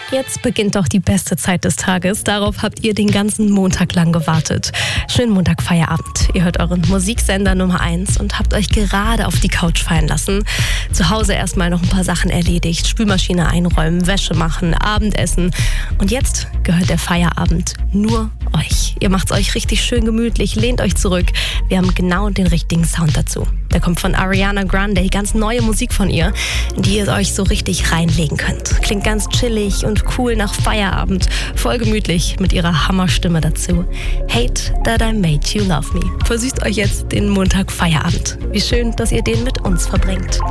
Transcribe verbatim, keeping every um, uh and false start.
Jetzt beginnt doch die beste Zeit des Tages. Darauf habt ihr den ganzen Montag lang gewartet. Schönen Montag Feierabend. Ihr hört euren Musiksender Nummer eins und habt euch gerade auf die Couch fallen lassen. Zu Hause erstmal noch ein paar Sachen erledigt, Spülmaschine einräumen, Wäsche machen, Abendessen. Und jetzt gehört der Feierabend nur euch. Ihr macht's euch richtig schön gemütlich, lehnt euch zurück. Wir haben genau den richtigen Sound dazu. Der kommt von Ariana Grande, ganz neue Musik von ihr, in die ihr euch so richtig reinlegen könnt. Klingt ganz chillig und cool nach Feierabend, voll gemütlich mit ihrer Hammerstimme dazu. Hate That I Made You Love Me. Versüßt euch jetzt den Montag Feierabend. Wie schön, dass ihr den mit uns verbringt.